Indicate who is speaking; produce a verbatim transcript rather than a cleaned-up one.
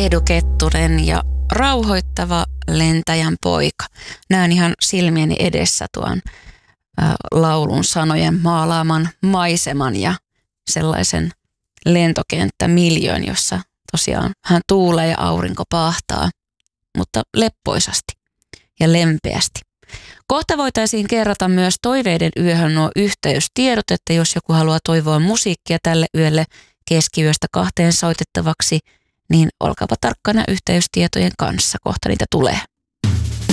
Speaker 1: Eedu Kettunen ja rauhoittava lentäjän poika. Näen ihan silmieni edessä tuon ä, laulun sanojen maalaaman maiseman ja sellaisen lentokenttämiljöön, jossa tosiaan hän tuulee ja aurinko paahtaa, mutta leppoisasti ja lempeästi. Kohta voitaisiin kerrata myös Toiveiden yöhön nuo yhteystiedot, että jos joku haluaa toivoa musiikkia tälle yölle keskiyöstä kahteen soitettavaksi, niin olkaapa tarkkana yhteystietojen kanssa, kohta niitä tulee.